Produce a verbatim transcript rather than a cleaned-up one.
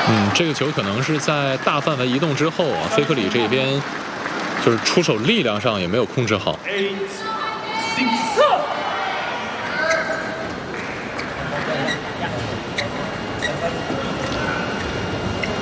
嗯，这个球可能是在大范围移动之后啊，菲克里这边就是出手力量上也没有控制好。 Eight, six.